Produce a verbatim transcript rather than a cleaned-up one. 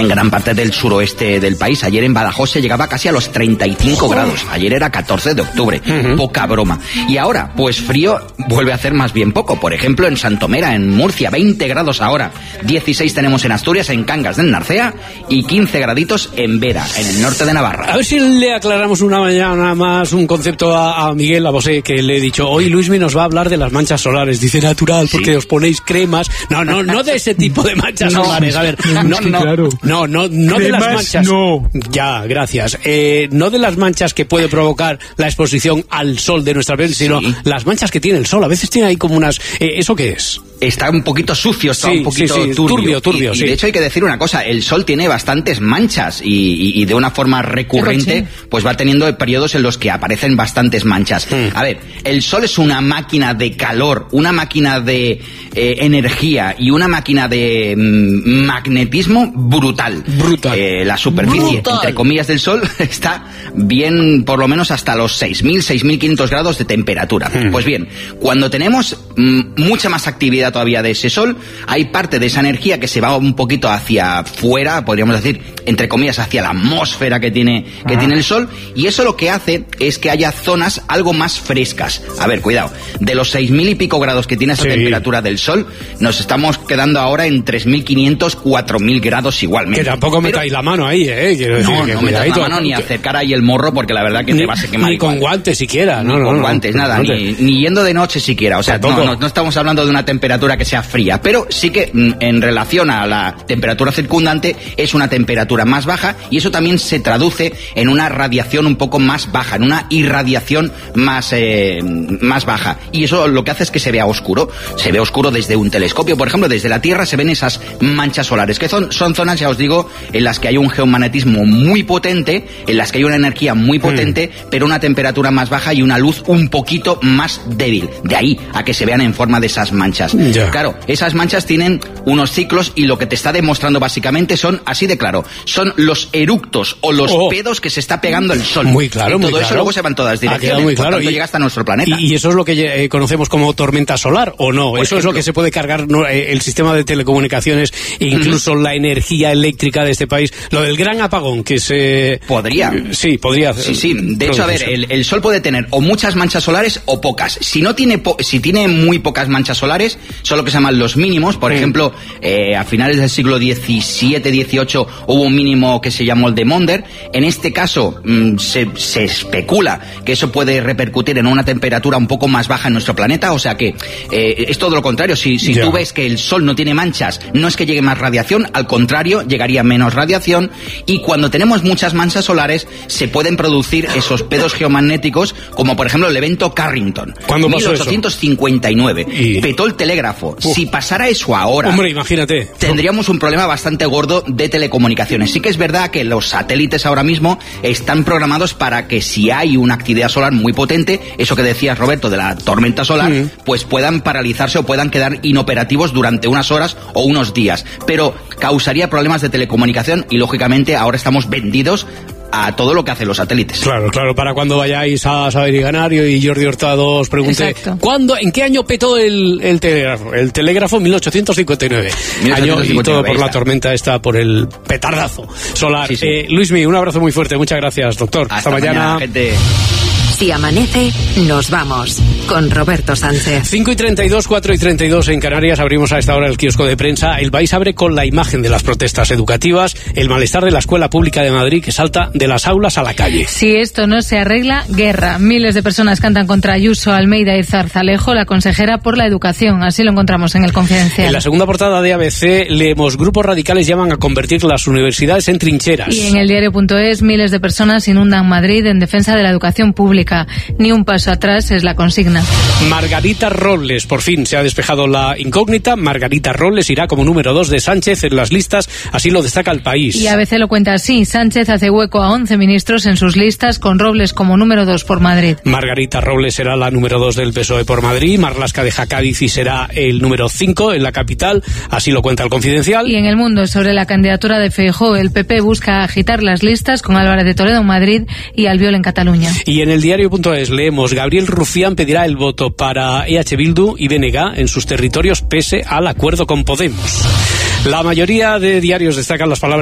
en gran parte del suroeste del país. Ayer en Badajoz se llegaba casi a los treinta y cinco grados. Ayer era catorce de octubre. Uh-huh. Poca broma. Y ahora, pues frío vuelve a hacer más bien poco. Por ejemplo, en Santomera, en Murcia, veinte grados ahora. dieciséis tenemos en Asturias, en Cangas del Narcea, y quince graditos en Vera, en el norte de Navarra. A ver si le aclaramos una mañana más un concepto a, a Miguel Labosé, que le he dicho, hoy Luismi nos va a hablar de las manchas solares. Dice natural, porque ¿sí? os ponéis cremas. No, no, no de ese tipo de manchas no, solares. A ver, no, no, no, claro. no, no, no de las manchas. No. Ya, gracias. Eh, no de las manchas que puede provocar la exposición al sol de nuestra piel, sino sí. las manchas que tiene el sol. A veces tiene ahí como unas... Eh, ¿Eso qué es? Está un poquito sucio, está sí, un poquito sí, sí. turbio. turbio, turbio y, sí. y de hecho hay que decir una cosa, el sol tiene bastantes manchas y, y, y de una forma recurrente pues va teniendo periodos en los que aparecen bastantes manchas. Mm. A ver, el sol es una máquina de calor, una máquina de eh, energía y una máquina de mm, magnetismo brutal. Brutal. Eh, la superficie, brutal. entre comillas, del sol está bien por lo menos hasta los seis mil, seis mil quinientos grados de temperatura. Mm. Pues bien, cuando tenemos mm, mucha más actividad todavía de ese sol, hay parte de esa energía que se va un poquito hacia fuera, podríamos decir, entre comillas, hacia la atmósfera que tiene, que ah. tiene el sol, y eso lo que hace es que haya zonas algo más frescas. A ver, cuidado, de los seis mil y pico grados que tiene esa sí. temperatura del sol, nos estamos quedando ahora en tres mil quinientos, cuatro mil grados igualmente. Que tampoco Pero, metáis la mano ahí, ¿eh? Quiero decir, no, que no metas la mano ni acercar ahí el morro, porque la verdad que ni, te vas a quemar Ni igual. con guantes siquiera. No, ni no, con no, guantes, no, nada, no te... ni, ni yendo de noche siquiera. O sea, no, no, no estamos hablando de una temperatura que sea fría, pero sí que en relación a la temperatura circundante es una temperatura más baja, y eso también se traduce en una radiación un poco más baja, en una irradiación más, eh, más baja, y eso lo que hace es que se vea oscuro. Se ve oscuro desde un telescopio, por ejemplo, desde la Tierra se ven esas manchas solares, que son, son zonas, ya os digo, en las que hay un geomagnetismo muy potente, en las que hay una energía muy potente, mm. pero una temperatura más baja y una luz un poquito más débil. De ahí a que se vean en forma de esas manchas. Ya. Claro, esas manchas tienen unos ciclos, y lo que te está demostrando básicamente son, así de claro, son los eructos o los oh. pedos que se está pegando el sol. Muy claro, y todo muy eso claro. luego se va en todas direcciones, muy claro. por tanto y, llega hasta nuestro planeta. Y, y eso es lo que eh, conocemos como tormenta solar, ¿o no? Por eso ejemplo, es lo que se puede cargar no, eh, el sistema de telecomunicaciones e incluso uh-huh. la energía eléctrica de este país. Lo del gran apagón que se... Podría. Eh, sí, podría. Sí, sí. De hecho, a ver, el, el sol puede tener o muchas manchas solares o pocas. Si no tiene, po- si tiene muy pocas manchas solares, son lo que se llaman los mínimos. Por mm. ejemplo, eh, a finales del siglo diecisiete, dieciocho hubo un mínimo que se llamó el de Maunder. En este caso mmm, se, se especula que eso puede repercutir en una temperatura un poco más baja en nuestro planeta. O sea que eh, es todo lo contrario. Si, si tú ves que el sol no tiene manchas, no es que llegue más radiación, al contrario, llegaría menos radiación. Y cuando tenemos muchas manchas solares, se pueden producir esos pedos geomagnéticos, como por ejemplo el evento Carrington. ¿Cuándo pasó mil ochocientos cincuenta y nueve. Y... petó el telégrafo. Uf. Si pasara eso ahora, hombre, imagínate, tendríamos un problema bastante gordo de telecomunicaciones. Sí que es verdad que los satélites ahora mismo están programados para que si hay una actividad solar muy potente, eso que decías, Roberto, de la tormenta solar, mm. pues puedan paralizarse o puedan quedar inoperativos durante unas horas o unos días. Pero causaría problemas de telecomunicación y, lógicamente, ahora estamos vendidos a todo lo que hacen los satélites. Claro, claro, para cuando vayáis a Saber y Ganar y Jordi Hurtado os pregunte, exacto. ¿cuándo, en qué año petó el, el telégrafo? El telégrafo mil ochocientos cincuenta y nueve. mil ochocientos cincuenta y nueve. Año y todo por la tormenta esta, por el petardazo solar. Sí, sí. Eh, Luismi, un abrazo muy fuerte, muchas gracias, doctor. Hasta, Hasta mañana. mañana, gente. Si amanece, nos vamos con Roberto Sánchez. cinco y treinta y dos, cuatro y treinta y dos en Canarias. Abrimos a esta hora el kiosco de prensa. El país abre con la imagen de las protestas educativas, el malestar de la Escuela Pública de Madrid que salta de las aulas a la calle. Si esto no se arregla, guerra. Miles de personas cantan contra Ayuso, Almeida y Zarzalejo, la consejera por la educación. Así lo encontramos en el Confidencial. En la segunda portada de A B C leemos: grupos radicales llaman a convertir las universidades en trincheras. Y en el diario.es, miles de personas inundan Madrid en defensa de la educación pública. Ni un paso atrás es la consigna. Margarita Robles, por fin se ha despejado la incógnita. Margarita Robles irá como número dos de Sánchez en las listas, así lo destaca El País. Y A B C lo cuenta así: Sánchez hace hueco a once ministros en sus listas, con Robles como número dos por Madrid. Margarita Robles será la número dos del P S O E por Madrid. Marlaska deja Cádiz y será el número cinco en la capital, así lo cuenta El Confidencial. Y en El Mundo, sobre la candidatura de Feijóo, el P P busca agitar las listas con Álvarez de Toledo en Madrid y Albiol en Cataluña. Y en el diario.es leemos: Gabriel Rufián pedirá el voto para E H Bildu y B N G en sus territorios pese al acuerdo con Podemos. La mayoría de diarios destacan las palabras